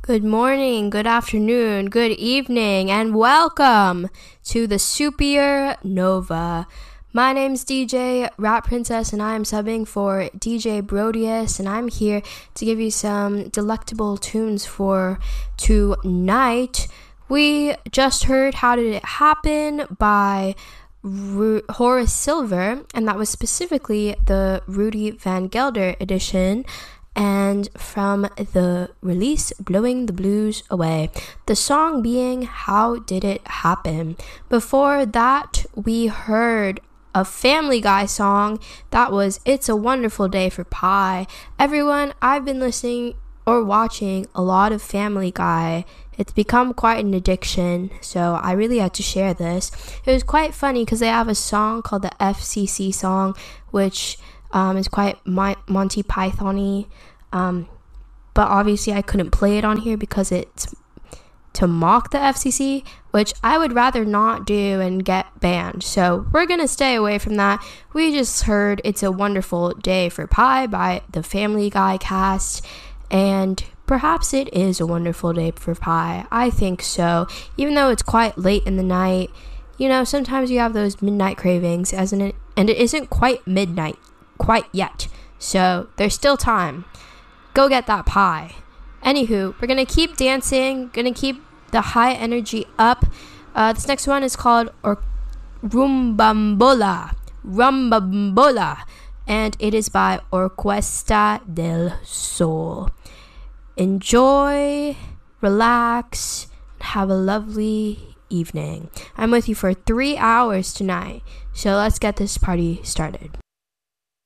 Good morning, good afternoon, good evening, and welcome to the Supernova. My name's DJ Rat Princess, and I am subbing for DJ Brodius, and I'm here to give you some delectable tunes for tonight. We just heard How Did It Happen by Horace Silver, and that was specifically the Rudy Van Gelder edition, and from the release Blowing the Blues Away, the song being How Did It Happen. Before that, we heard a Family Guy song. That was It's a Wonderful Day for Pie. Everyone, I've been listening or watching a lot of Family Guy. It's become quite an addiction, so I really had to share this. It was quite funny because they have a song called the FCC song, which is quite Monty Python-y, but obviously I couldn't play it on here because it's to mock the FCC, which I would rather not do and get banned, so we're gonna stay away from that. We just heard It's a Wonderful Day for Pie by the Family Guy cast, and perhaps it is a wonderful day for pie. I think so, even though it's quite late in the night. You know, sometimes you have those midnight cravings, and it isn't quite midnight quite yet, so there's still time. Go get that pie. Anywho, we're gonna keep dancing, gonna keep the high energy up. This next one is called Rumbambola, and it is by Orquesta del Sol. Enjoy, relax, and have a lovely evening. I'm with you for 3 hours tonight, so let's get this party started.